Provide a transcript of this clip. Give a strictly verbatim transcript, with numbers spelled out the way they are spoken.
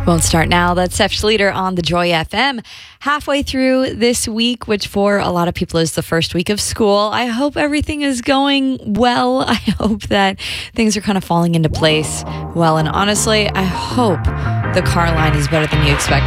Won't Start Now. That's Steph Schleter on the Joy F M. Halfway through this week, which for a lot of people is the first week of school. I hope everything is going well. I hope that things are kind of falling into place well. And honestly, I hope the car line is better than you expected.